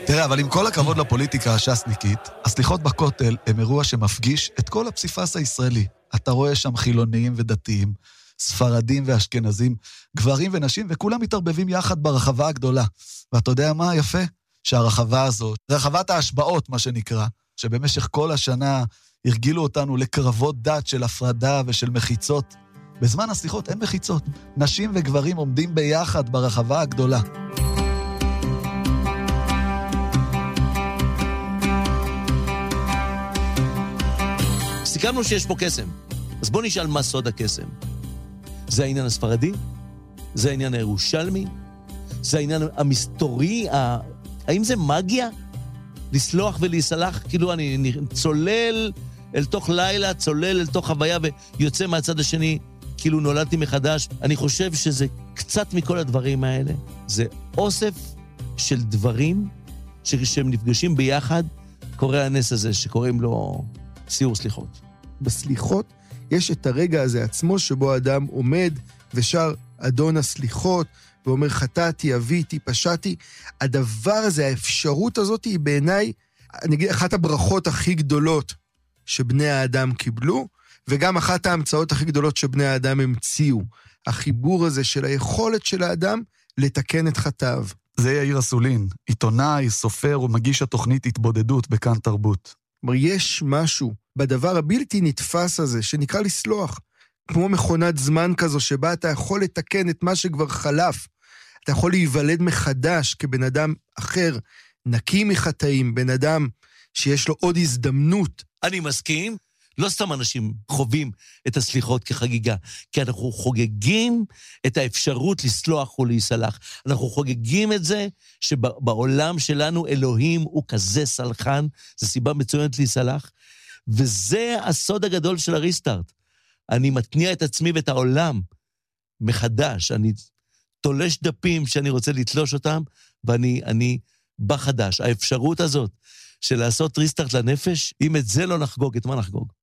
תראה, אבל עם כל הכבוד לפוליטיקה השסניקית, הסליחות בכותל הם אירוע שמפגיש את כל הפסיפס הישראלי. אתה רואה שם חילוניים ודתיים, ספרדים ואשכנזים, גברים ונשים, וכולם מתערבבים יחד ברחבה הגדולה. ואתה יודע מה יפה? שהרחבה הזאת, רחבת ההשבעות, מה שנקרא, שבמשך כל השנה הרגילו אותנו לקרבות דת של הפרדה ושל מחיצות. בזמן הסליחות אין מחיצות. נשים וגברים עומדים ביחד ברחבה הגדולה. סיכמנו שיש פה קסם. אז בוא נשאל מה סוד הקסם. זה העניין הספרדי? זה העניין הירושלמי? זה העניין המסתורי? האם זה מגיה? לסלוח ולהיסלח? כאילו אני צולל אל תוך לילה, צולל אל תוך חוויה ויוצא מהצד השני, כאילו נולדתי מחדש. אני חושב שזה קצת מכל הדברים האלה. זה אוסף של דברים שכשהם נפגשים ביחד, קורה הנס הזה שקוראים לו סיור סליחות. בסליחות יש את הרגע הזה עצמו שבו האדם עומד ושר אדון הסליחות, ואומר חטאתי, אביתי, פשעתי. הדבר הזה, האפשרות הזאת היא בעיניי, אני אגיד, אחת הברכות הכי גדולות שבני האדם קיבלו, וגם אחת ההמצאות הכי גדולות שבני האדם המציאו. החיבור הזה של היכולת של האדם לתקן את חטאיו. זה יאיר אסולין, עיתונאי, סופר ומגיש התוכנית התבודדות בכאן תרבות. כלומר, יש משהו בדבר הבלתי נתפס הזה שנקרא לסלוח. כמו מכונת זמן כזו שבה אתה יכול לתקן את מה שכבר חלף. אתה יכול להיוולד מחדש כבן אדם אחר, נקי מחטאים, בן אדם שיש לו עוד הזדמנות. אני מסכים, לא סתם אנשים חווים את הסליחות כחגיגה, כי אנחנו חוגגים את האפשרות לסלוח ולהיסלח. אנחנו חוגגים את זה שבעולם שלנו אלוהים הוא כזה סלחן, זו סיבה מצוינת להיסלח, וזה הסוד הגדול של הריסטארט. אני מתניע את עצמי ואת העולם מחדש, אני תולש דפים שאני רוצה לתלוש אותם, ואני בחדש. האפשרות הזאת של לעשות ריסטארט לנפש, אם את זה לא נחגוג, את מה נחגוג?